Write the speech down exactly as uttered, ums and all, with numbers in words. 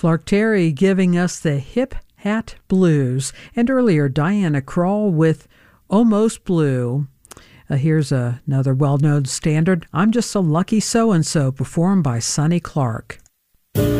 Clark Terry giving us the Hip Hat Blues, and earlier Diana Krall with Almost Blue. Uh, here's a, another well-known standard, I'm Just a Lucky So-and-So, performed by Sonny Clark.